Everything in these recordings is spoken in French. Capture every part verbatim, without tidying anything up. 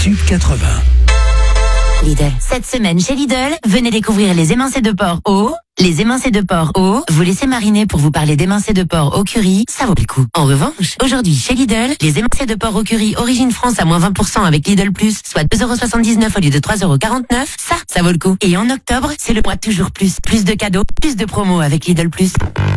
Sud quatre-vingts. Lidl. Cette semaine chez Lidl, venez découvrir les émincés de porc au... Les émincés de porc au... Vous laissez mariner pour vous parler d'émincés de porc au curry, ça vaut le coup. En revanche, aujourd'hui chez Lidl, les émincés de porc au curry Origine France à moins vingt pour cent avec Lidl Plus, soit deux euros soixante-dix-neuf au lieu de trois euros quarante-neuf, ça, ça vaut le coup. Et en octobre, c'est le mois toujours plus. Plus de cadeaux, plus de promos avec Lidl Plus.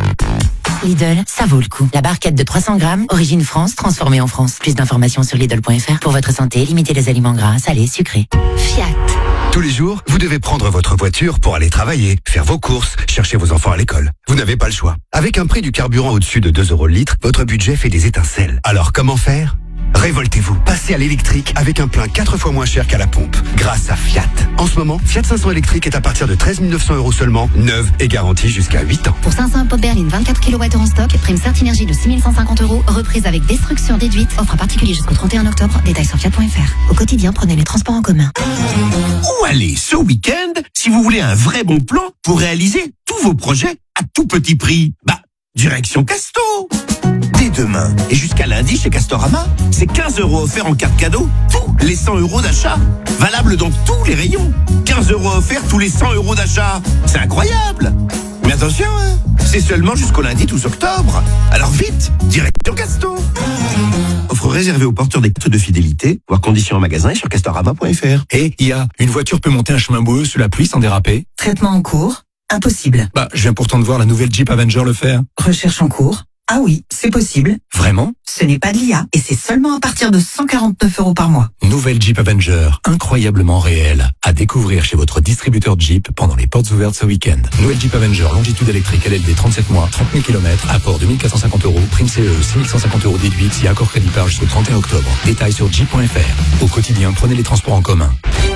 Lidl, ça vaut le coup. La barquette de trois cents grammes, Origine France, transformée en France. Plus d'informations sur Lidl point F R. Pour votre santé, limitez les aliments gras, salés, sucrés. Fiat. Tous les jours, vous devez prendre votre voiture pour aller travailler, faire vos courses, chercher vos enfants à l'école. Vous n'avez pas le choix. Avec un prix du carburant au-dessus de deux euros le litre, votre budget fait des étincelles. Alors comment faire ? Révoltez-vous. Passez à l'électrique avec un plein quatre fois moins cher qu'à la pompe, grâce à Fiat. En ce moment, Fiat cinq cents électrique est à partir de treize mille neuf cents euros seulement, neuve et garantie jusqu'à huit ans. Pour cinq cents pop berline vingt-quatre kilowattheures en stock, prime Certinergie de six mille cent cinquante euros, reprise avec destruction déduite, offre à particulier jusqu'au trente et un octobre, détails sur fiat point F R. Au quotidien, prenez les transports en commun. Où aller ce week-end si vous voulez un vrai bon plan pour réaliser tous vos projets à tout petit prix? Bah, direction Casto. Dès demain et jusqu'à lundi chez Castorama, c'est quinze euros offerts en carte cadeau tous les cent euros d'achat. Valable dans tous les rayons. quinze euros offerts tous les cent euros d'achat. C'est incroyable. Mais attention, hein, c'est seulement jusqu'au lundi douze octobre. Alors vite, direction Casto. Offre réservée aux porteurs des cartes de fidélité, voire conditions en magasin et sur castorama point F R. Et il y a une voiture peut monter un chemin boueux sous la pluie sans déraper. Traitement en cours. Impossible. Bah, je viens pourtant de voir la nouvelle Jeep Avenger le faire. Recherche en cours. Ah oui, c'est possible. Vraiment? Ce n'est pas de l'I A et c'est seulement à partir de cent quarante-neuf euros par mois. Nouvelle Jeep Avenger, incroyablement réelle. À découvrir chez votre distributeur Jeep pendant les portes ouvertes ce week-end. Nouvelle Jeep Avenger, longitude électrique L L D trente-sept mois, trente mille kilomètres, apport deux mille quatre cent cinquante euros, prime C E, six mille cent cinquante euros déduite, si accord crédit par jusqu'au trente et un octobre. Détails sur jeep point F R. Au quotidien, prenez les transports en commun.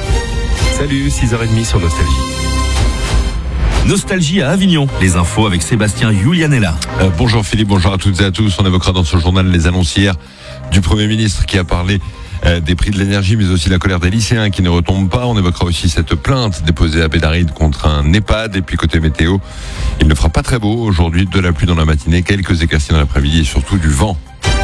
Salut, six heures trente sur Nostalgie. Nostalgie à Avignon. Les infos avec Sébastien Julianella. Euh, bonjour Philippe, bonjour à toutes et à tous. On évoquera dans ce journal les annonces hier du Premier ministre qui a parlé euh, des prix de l'énergie, mais aussi la colère des lycéens qui ne retombent pas. On évoquera aussi cette plainte déposée à Bédaride contre un EHPAD. Et puis côté météo, il ne fera pas très beau aujourd'hui, de la pluie dans la matinée, quelques éclaircies dans l'après-midi et surtout du vent.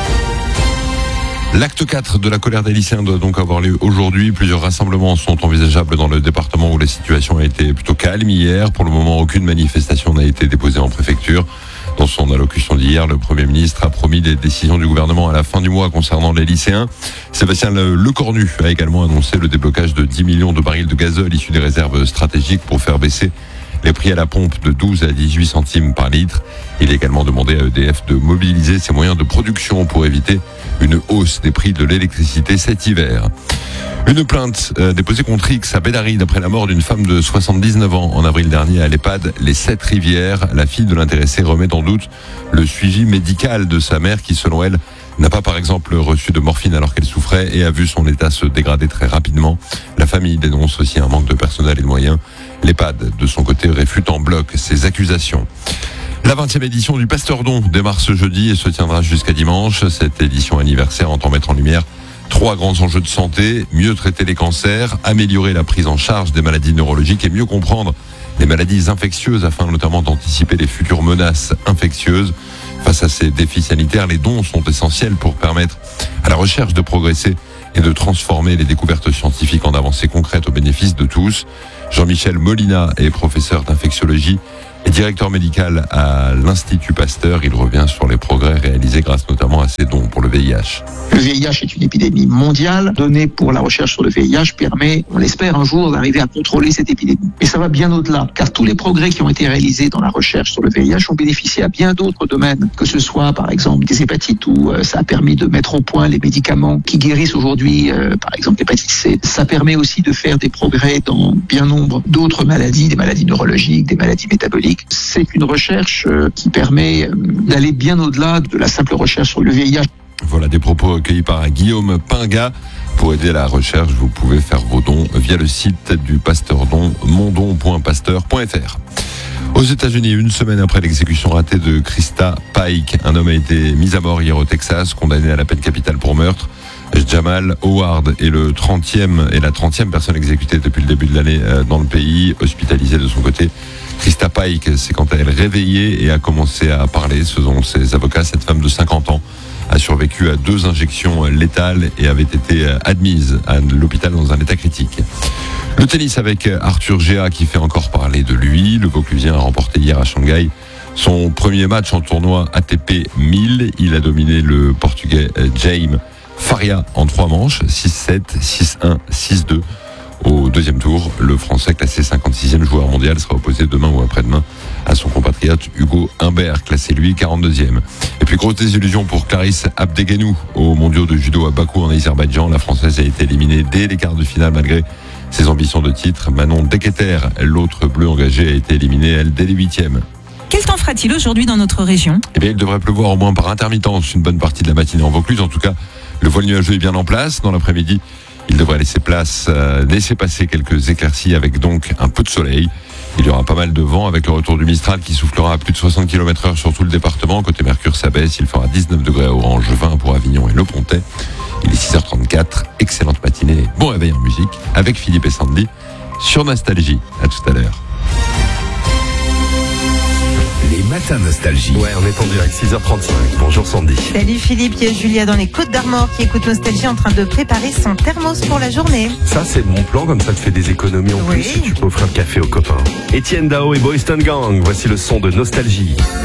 L'acte quatre de la colère des lycéens doit donc avoir lieu aujourd'hui. Plusieurs rassemblements sont envisageables dans le département où la situation a été plutôt calme hier. Pour le moment, aucune manifestation n'a été déposée en préfecture. Dans son allocution d'hier, le Premier ministre a promis des décisions du gouvernement à la fin du mois concernant les lycéens. Sébastien Lecornu a également annoncé le déblocage de dix millions de barils de gazole issus des réserves stratégiques pour faire baisser les prix à la pompe de douze à dix-huit centimes par litre. Il a également demandé à E D F de mobiliser ses moyens de production pour éviter une hausse des prix de l'électricité cet hiver. Une plainte euh, déposée contre X à Bédaride après la mort d'une femme de soixante-dix-neuf ans en avril dernier à l'EHPAD Les Sept Rivières. La fille de l'intéressé remet en doute le suivi médical de sa mère qui, selon elle, n'a pas par exemple reçu de morphine alors qu'elle souffrait et a vu son état se dégrader très rapidement. La famille dénonce aussi un manque de personnel et de moyens. L'EHPAD, de son côté, réfute en bloc ces accusations. La vingtième édition du Pasteuredon démarre ce jeudi et se tiendra jusqu'à dimanche. Cette édition anniversaire entend mettre en lumière trois grands enjeux de santé: mieux traiter les cancers, améliorer la prise en charge des maladies neurologiques et mieux comprendre les maladies infectieuses afin notamment d'anticiper les futures menaces infectieuses. Face à ces défis sanitaires, les dons sont essentiels pour permettre à la recherche de progresser et de transformer les découvertes scientifiques en avancées concrètes au bénéfice de tous. Jean-Michel Molina est professeur d'infectiologie et directeur médical à l'Institut Pasteur. Il revient sur les progrès réalisés grâce notamment à ses dons pour le V I H. Le V I H est une épidémie mondiale. Donner pour la recherche sur le V I H permet, on l'espère un jour, d'arriver à contrôler cette épidémie. Et ça va bien au-delà, car tous les progrès qui ont été réalisés dans la recherche sur le V I H ont bénéficié à bien d'autres domaines, que ce soit par exemple des hépatites, où euh, ça a permis de mettre au point les médicaments qui guérissent aujourd'hui, euh, par exemple l'hépatite C. Ça permet aussi de faire des progrès dans bien nombre d'autres maladies, des maladies neurologiques, des maladies métaboliques. C'est une recherche qui permet d'aller bien au-delà de la simple recherche sur le V I H. Voilà des propos recueillis par Guillaume Pinga. Pour aider à la recherche, vous pouvez faire vos dons via le site du Pasteuredon, mondon point pasteur point f r. Aux États-Unis, une semaine après l'exécution ratée de Krista Pike, un homme a été mis à mort hier au Texas, condamné à la peine capitale pour meurtre. Jamal Howard est le trentième et la trentième personne exécutée depuis le début de l'année dans le pays, hospitalisée de son côté. Krista Pike s'est quant à elle réveillée et a commencé à parler. Selon ses avocats, cette femme de cinquante ans a survécu à deux injections létales et avait été admise à l'hôpital dans un état critique. Le tennis avec Arthur Géa qui fait encore parler de lui. Le Vauclusien a remporté hier à Shanghai son premier match en tournoi A T P mille. Il a dominé le Portugais Jaime Faria en trois manches, six sept, six un, six deux. Au deuxième tour, le Français classé cinquante-sixième joueur mondial sera opposé demain ou après-demain à son compatriote Hugo Humbert, classé lui quarante-deuxième. Et puis grosse désillusion pour Clarisse Abdeganou aux mondiaux de judo à Bakou en Azerbaïdjan. La Française a été éliminée dès les quarts de finale malgré ses ambitions de titre. Manon Deketer, l'autre bleue engagée, a été éliminée elle dès les huitièmes. Quel temps fera-t-il aujourd'hui dans notre région ? Eh bien, il devrait pleuvoir au moins par intermittence une bonne partie de la matinée en Vaucluse. En tout cas, le voile nuageux est bien en place. Dans l'après-midi, il devrait laisser place, euh, laisser passer quelques éclaircies avec donc un peu de soleil. Il y aura pas mal de vent avec le retour du Mistral qui soufflera à plus de soixante kilomètres heure sur tout le département. Côté Mercure, ça baisse. Il fera dix-neuf degrés à Orange, vingt pour Avignon et Le Pontet. Il est six heures trente-quatre. Excellente matinée. Bon réveil en musique avec Philippe et Sandy sur Nostalgie. À tout à l'heure. Les matins Nostalgie. Ouais, on est en direct, six heures trente-cinq. Bonjour Sandy. Salut Philippe, il y a Julia dans les Côtes d'Armor qui écoute Nostalgie en train de préparer son thermos pour la journée. Ça, c'est bon plan, comme ça te fait des économies en oui. plus et tu peux offrir le café aux copains. Étienne Dao et Boys Town Gang, voici le son de Nostalgie.